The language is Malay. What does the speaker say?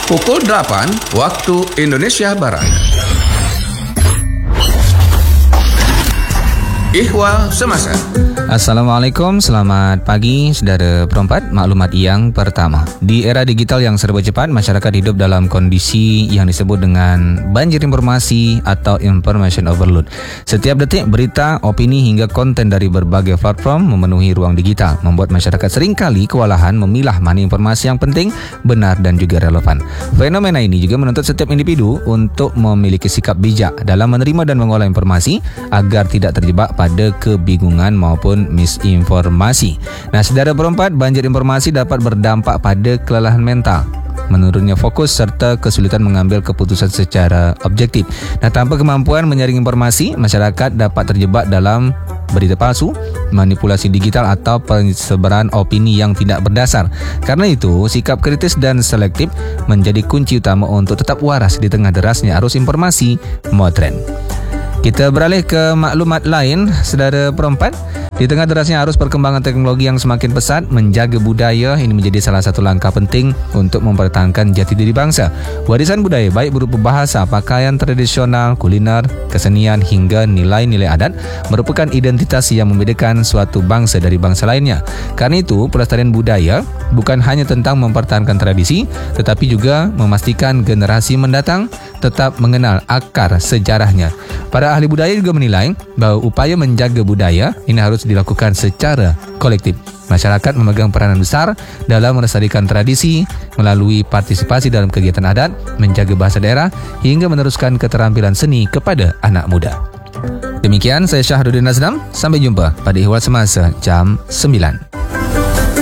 Pukul 8 waktu Indonesia Barat. Ihwal Semasa. Assalamualaikum, selamat pagi saudara perempat. Maklumat yang pertama, di era digital yang serba cepat, masyarakat hidup dalam kondisi yang disebut dengan banjir informasi atau information overload. Setiap detik berita, opini hingga konten dari berbagai platform memenuhi ruang digital, membuat masyarakat seringkali kewalahan memilah mana informasi yang penting, benar dan juga relevan. Fenomena ini juga menuntut setiap individu untuk memiliki sikap bijak dalam menerima dan mengolah informasi agar tidak terjebak pada kebingungan maupun misinformasi. Nah, saudara perempat, banjir informasi dapat berdampak pada kelelahan mental, menurunnya fokus serta kesulitan mengambil keputusan secara objektif. Nah, tanpa kemampuan menyaring informasi, masyarakat dapat terjebak dalam berita palsu, manipulasi digital atau penyebaran opini yang tidak berdasar. Karena itu, sikap kritis dan selektif menjadi kunci utama untuk tetap waras di tengah derasnya arus informasi modern. Kita beralih ke maklumat lain, saudara perempat. Di tengah derasnya arus perkembangan teknologi yang semakin pesat, menjaga budaya ini menjadi salah satu langkah penting untuk mempertahankan jati diri bangsa. Warisan budaya baik berupa bahasa, pakaian tradisional, kuliner, kesenian hingga nilai-nilai adat merupakan identitas yang membedakan suatu bangsa dari bangsa lainnya. Karena itu, pelestarian budaya bukan hanya tentang mempertahankan tradisi, tetapi juga memastikan generasi mendatang tetap mengenal akar sejarahnya. Para ahli budaya juga menilai bahawa upaya menjaga budaya ini harus dilakukan secara kolektif. Masyarakat memegang peranan besar dalam melestarikan tradisi melalui partisipasi dalam kegiatan adat, menjaga bahasa daerah hingga meneruskan keterampilan seni kepada anak muda. Demikian, saya Syahrudin Nazram. Sampai jumpa pada Ihwal Semasa jam 9.